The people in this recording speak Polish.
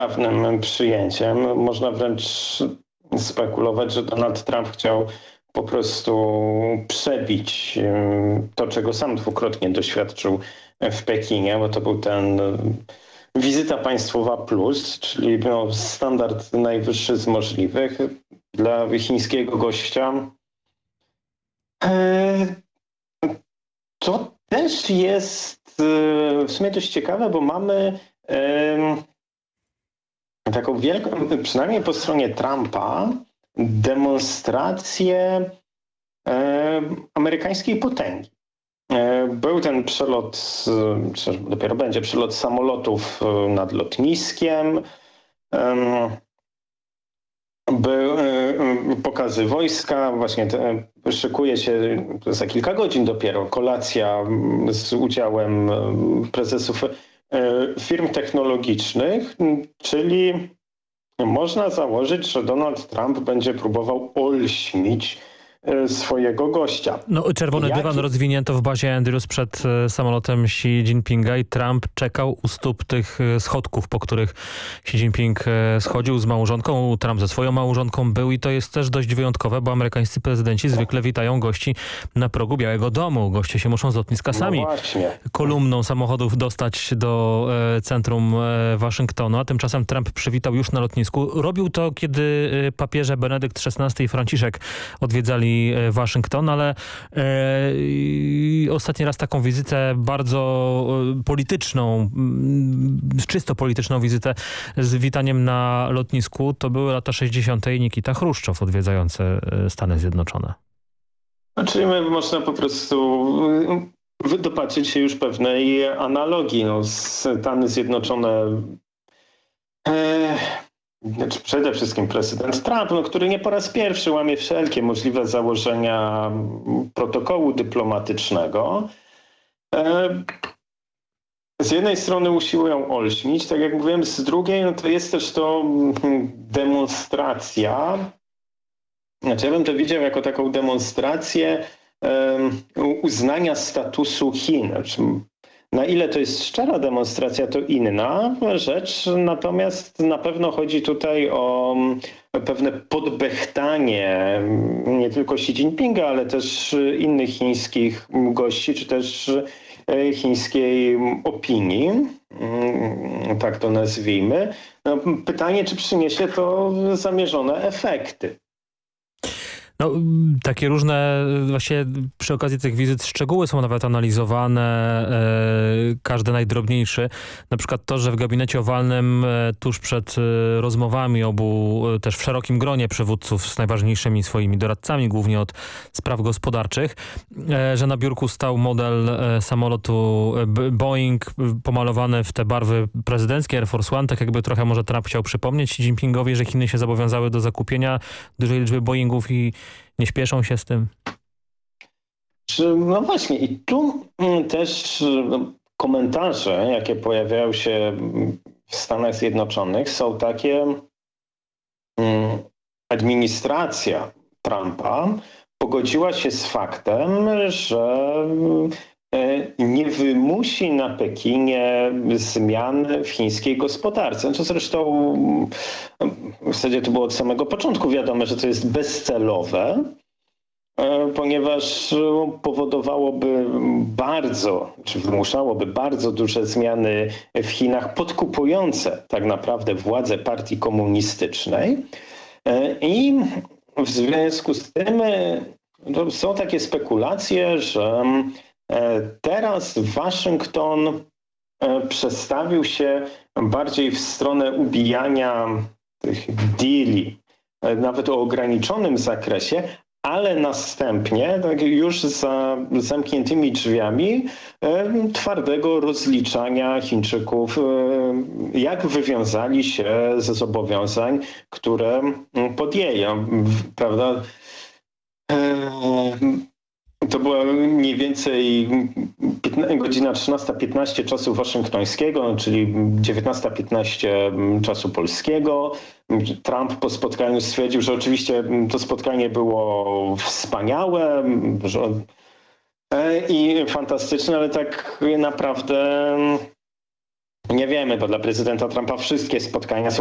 pewnym przyjęciem. Można wręcz spekulować, że Donald Trump chciał po prostu przebić to, czego sam dwukrotnie doświadczył w Pekinie, bo to był ten wizyta państwowa plus, czyli standard najwyższy z możliwych dla chińskiego gościa. To też jest w sumie dość ciekawe, bo mamy taką wielką, przynajmniej po stronie Trumpa, demonstrację amerykańskiej potęgi. Był ten przelot, czy dopiero będzie przelot samolotów nad lotniskiem, były pokazy wojska, właśnie szykuje się za kilka godzin dopiero kolacja z udziałem prezesów firm technologicznych, czyli można założyć, że Donald Trump będzie próbował olśnić swojego gościa. No, czerwony dywan rozwinięto w bazie Andrews przed samolotem Xi Jinpinga i Trump czekał u stóp tych schodków, po których Xi Jinping schodził z małżonką. Trump ze swoją małżonką był i to jest też dość wyjątkowe, bo amerykańscy prezydenci zwykle witają gości na progu Białego Domu. Goście się muszą z lotniska sami kolumną samochodów dostać do centrum Waszyngtonu, a tymczasem Trump przywitał już na lotnisku. Robił to, kiedy papieże Benedykt XVI i Franciszek odwiedzali Waszyngton, ale ostatni raz taką wizytę bardzo polityczną, czysto polityczną wizytę z witaniem na lotnisku to były lata 60. i Nikita Chruszczow odwiedzający Stany Zjednoczone. Czyli można po prostu dopatrzyć się już pewnej analogii. Stany Zjednoczone przede wszystkim prezydent Trump, który nie po raz pierwszy łamie wszelkie możliwe założenia protokołu dyplomatycznego. Z jednej strony usiłują olśnić, tak jak mówiłem, z drugiej to jest też to demonstracja. Znaczy ja bym to widział jako taką demonstrację uznania statusu Chin. Na ile to jest szczera demonstracja, to inna rzecz, natomiast na pewno chodzi tutaj o pewne podbechtanie nie tylko Xi Jinpinga, ale też innych chińskich gości, czy też chińskiej opinii, tak to nazwijmy. No, pytanie, czy przyniesie to zamierzone efekty. No, takie różne, właśnie przy okazji tych wizyt szczegóły są nawet analizowane, każdy najdrobniejszy. Na przykład to, że w gabinecie owalnym tuż przed rozmowami obu, też w szerokim gronie przywódców z najważniejszymi swoimi doradcami, głównie od spraw gospodarczych, że na biurku stał model samolotu Boeing pomalowany w te barwy prezydenckie Air Force One, tak jakby trochę może Trump chciał przypomnieć Xi Jinpingowi, że Chiny się zobowiązały do zakupienia dużej liczby Boeingów i nie śpieszą się z tym. No właśnie i tu też komentarze, jakie pojawiają się w Stanach Zjednoczonych są takie, administracja Trumpa pogodziła się z faktem, że nie wymusi na Pekinie zmian w chińskiej gospodarce. To zresztą w zasadzie to było od samego początku wiadomo, że to jest bezcelowe, ponieważ powodowałoby czy wymuszałoby bardzo duże zmiany w Chinach, podkupujące tak naprawdę władzę partii komunistycznej. I w związku z tym są takie spekulacje, że teraz Waszyngton przestawił się bardziej w stronę ubijania tych deali, nawet o ograniczonym zakresie, ale następnie tak już za zamkniętymi drzwiami twardego rozliczania Chińczyków, jak wywiązali się ze zobowiązań, które podjęli. Prawda? To była mniej więcej godzina 13:15 czasu waszyngtońskiego, czyli 19:15 czasu polskiego. Trump po spotkaniu stwierdził, że oczywiście to spotkanie było wspaniałe i fantastyczne, ale tak naprawdę Nie wiemy, bo dla prezydenta Trumpa wszystkie spotkania są